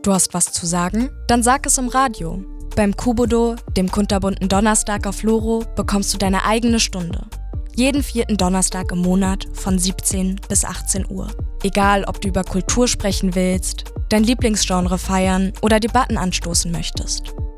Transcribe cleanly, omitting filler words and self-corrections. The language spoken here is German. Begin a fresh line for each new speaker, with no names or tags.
Du hast was zu sagen? Dann sag es im Radio. Beim Kubodo, dem kunterbunten Donnerstag auf Loro, bekommst du deine eigene Stunde. Jeden 4. Donnerstag im Monat von 17 bis 18 Uhr. Egal, ob du über Kultur sprechen willst, dein Lieblingsgenre feiern oder Debatten anstoßen möchtest.